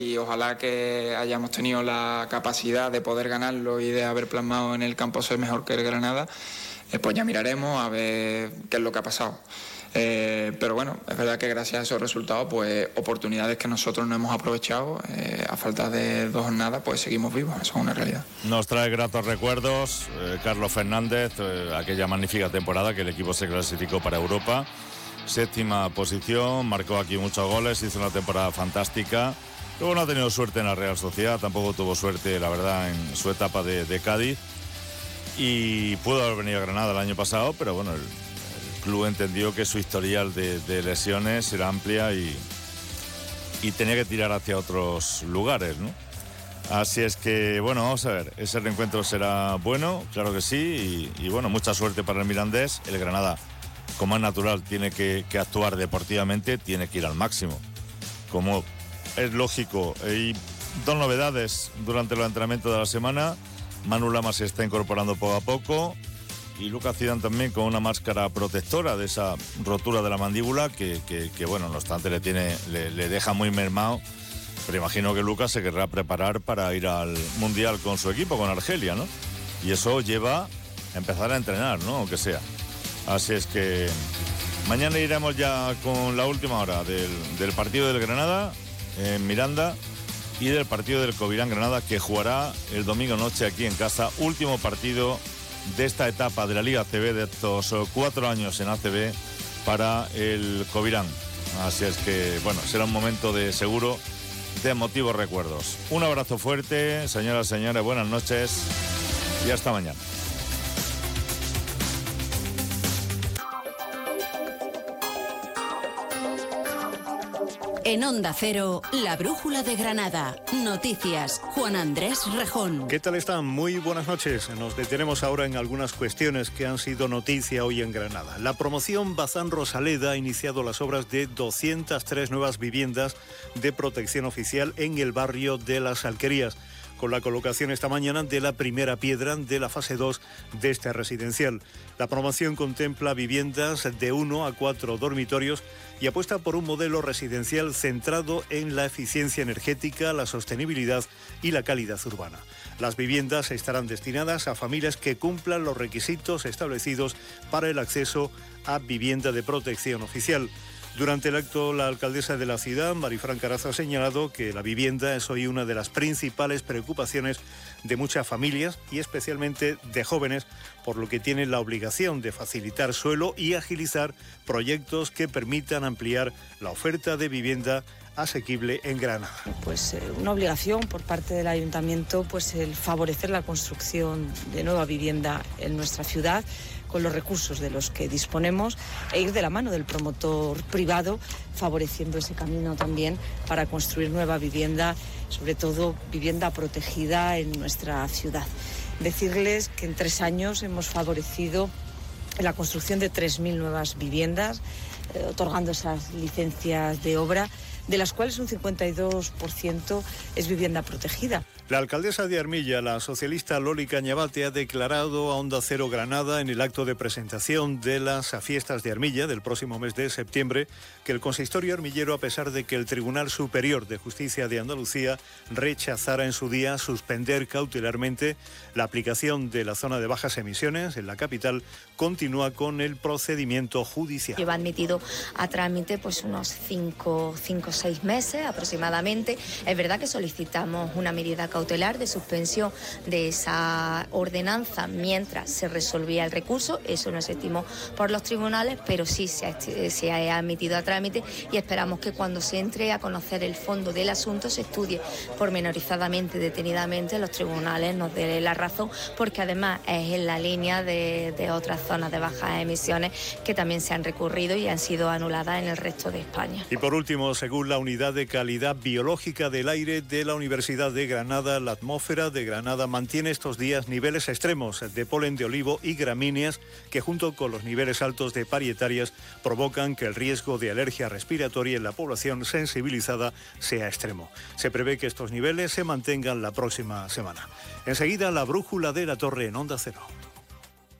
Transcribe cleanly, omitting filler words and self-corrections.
y ojalá que hayamos tenido la capacidad de poder ganarlo y de haber plasmado en el campo ser mejor que el Granada. Pues ya miraremos a ver qué es lo que ha pasado. Pero bueno, es verdad que gracias a esos resultados, pues oportunidades que nosotros no hemos aprovechado, a falta de 2 jornadas, pues seguimos vivos, eso es una realidad. Nos trae gratos recuerdos Carlos Fernández, aquella magnífica temporada que el equipo se clasificó para Europa, 7ª posición, marcó aquí muchos goles, hizo una temporada fantástica. Luego no ha tenido suerte en la Real Sociedad, tampoco tuvo suerte, la verdad, en su etapa de Cádiz, y pudo haber venido a Granada el año pasado, pero bueno, el club entendió que su historial de lesiones era amplia y tenía que tirar hacia otros lugares, ¿no? Así es que, bueno, vamos a ver, ese reencuentro será bueno, claro que sí, y bueno, mucha suerte para el Mirandés. El Granada, como es natural, tiene que actuar deportivamente, tiene que ir al máximo, como es lógico. Hay 2 novedades durante los entrenamientos de la semana. Manu Lama se está incorporando poco a poco y Lucas Zidane también con una máscara protectora de esa rotura de la mandíbula que bueno, no obstante le deja muy mermado, pero imagino que Lucas se querrá preparar para ir al Mundial con su equipo, con Argelia, ¿no? Y eso lleva a empezar a entrenar, ¿no? Aunque sea. Así es que mañana iremos ya con la última hora del partido del Granada en Miranda y del partido del Covirán Granada, que jugará el domingo noche aquí en casa, último partido de esta etapa de la Liga ACB, de estos 4 años en ACB para el Covirán. Así es que, bueno, será un momento de seguro de emotivos recuerdos. Un abrazo fuerte, señoras y señores, buenas noches y hasta mañana. En Onda Cero, la brújula de Granada. Noticias, Juan Andrés Rejón. ¿Qué tal están? Muy buenas noches. Nos detenemos ahora en algunas cuestiones que han sido noticia hoy en Granada. La promoción Bazán Rosaleda ha iniciado las obras de 203 nuevas viviendas de protección oficial en el barrio de Las Alquerías, con la colocación esta mañana de la primera piedra de la fase 2 de este residencial. La promoción contempla viviendas de 1 a 4 dormitorios y apuesta por un modelo residencial centrado en la eficiencia energética, la sostenibilidad y la calidad urbana. Las viviendas estarán destinadas a familias que cumplan los requisitos establecidos para el acceso a vivienda de protección oficial. Durante el acto, la alcaldesa de la ciudad, Marifran Carazo, ha señalado que la vivienda es hoy una de las principales preocupaciones de muchas familias y especialmente de jóvenes, por lo que tienen la obligación de facilitar suelo y agilizar proyectos que permitan ampliar la oferta de vivienda asequible en Granada. Pues una obligación por parte del ayuntamiento, pues el favorecer la construcción de nueva vivienda en nuestra ciudad, con los recursos de los que disponemos, e ir de la mano del promotor privado, favoreciendo ese camino también para construir nueva vivienda, sobre todo vivienda protegida en nuestra ciudad. Decirles que en 3 años hemos favorecido la construcción de 3.000 nuevas viviendas, otorgando esas licencias de obra, de las cuales un 52% es vivienda protegida. La alcaldesa de Armilla, la socialista Loli Cañabate, ha declarado a Onda Cero Granada en el acto de presentación de las fiestas de Armilla del próximo mes de septiembre que el consistorio armillero, a pesar de que el Tribunal Superior de Justicia de Andalucía rechazara en su día suspender cautelarmente la aplicación de la zona de bajas emisiones en la capital, continúa con el procedimiento judicial. Lleva admitido a trámite pues unos 5 o 6 meses aproximadamente. Es verdad que solicitamos una medida cautelar de suspensión de esa ordenanza mientras se resolvía el recurso. Eso no se estimó por los tribunales, pero sí se ha admitido a trámite y esperamos que cuando se entre a conocer el fondo del asunto se estudie pormenorizadamente, detenidamente, los tribunales nos den la razón, porque además es en la línea de otras zonas de bajas emisiones que también se han recurrido y han sido anuladas en el resto de España. Y por último, según la Unidad de Calidad Biológica del Aire de la Universidad de Granada, la atmósfera de Granada mantiene estos días niveles extremos de polen de olivo y gramíneas que, junto con los niveles altos de parietarias, provocan que el riesgo de alergia respiratoria en la población sensibilizada sea extremo. Se prevé que estos niveles se mantengan la próxima semana. Enseguida, la brújula de la Torre en Onda Cero.